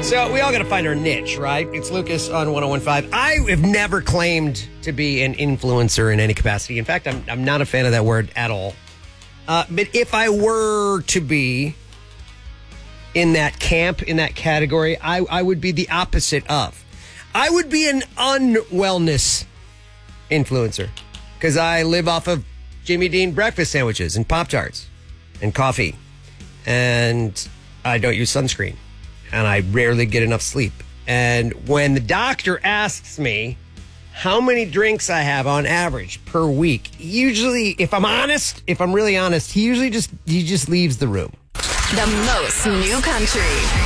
So we all got to find our niche, right? It's Lucas on 101.5. I have never claimed to be an influencer in any capacity. In fact, I'm not a fan of that word at all. But if I were to be in that camp, in that category, I would be the opposite of. I would be an unwellness influencer because I live off of Jimmy Dean breakfast sandwiches and Pop-Tarts and coffee. And I don't use sunscreen. And I rarely get enough sleep. And when the doctor asks me how many drinks I have on average per week, usually, if I'm really honest, he just leaves the room. The most new country.